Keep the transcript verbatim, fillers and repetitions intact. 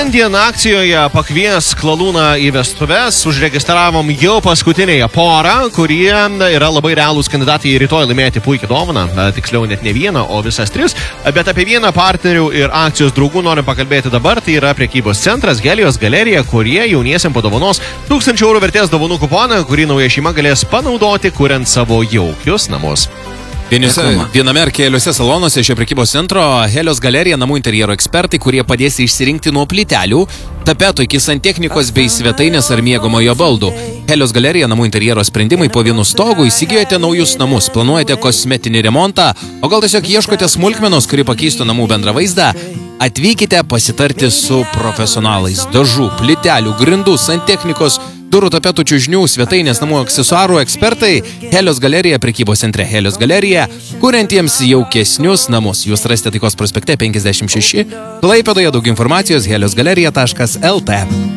Šiandien akcijoje pakvies Klalūną į vestuves. Užregistravom jau paskutinėje porą, kurie yra labai realūs kandidatai rytoj laimėti puikią dovaną. Tiksliau net ne vieną, o visas tris. Bet apie vieną partnerių ir akcijos draugų norim pakalbėti dabar. Tai yra prekybos centras Helios galerija, kurie jauniesiam padovanos tūkstančio eurų vertės dovanų kuponą, kurį nauja šeima galės panaudoti, kuriant savo jaukius namus. Vienose, viename ar keliuose salonuose šio prekybos centro Helios galerija namų interjero ekspertai, kurie padės išsirinkti nuo plytelių, tapetų iki santechnikos bei svetainės ar miegamojo baldų. Helios galerija namų interjero sprendimai po vienu stogu, įsigijote naujus namus, planuojate kosmetinį remontą, o gal tiesiog ieškote smulkmenos, kuri pakeistų namų bendrą vaizdą, atvykite pasitarti su profesionalais. Dažų, plytelių, grindų, santechnikos, durų tapetų, čiužinių, svetainės, namų aksesuarų ekspertai Helios galerija prekybos centre Helios galerija, kuriantiems jaukesnius namus. Jūs rasite Taikos prospekte penkiasdešimt šeši, Klaipėdoje. Daug informacijos helios galerija taškas el tė.